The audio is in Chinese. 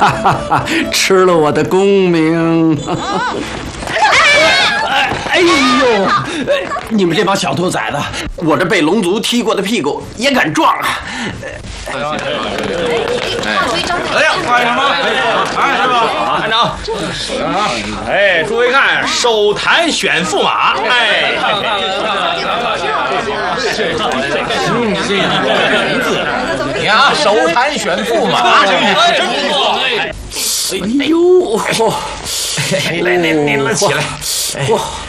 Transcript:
哈，吃了我的功名。哎呦！你们这帮小兔崽子，我这被龙族踢过的屁股也敢撞啊！ 哎呀，快什么？哎，是吧？班长，哎，诸位看，手弹选驸马，哎，你啊，手弹选驸马， 哎呦！ 来，拎了起来。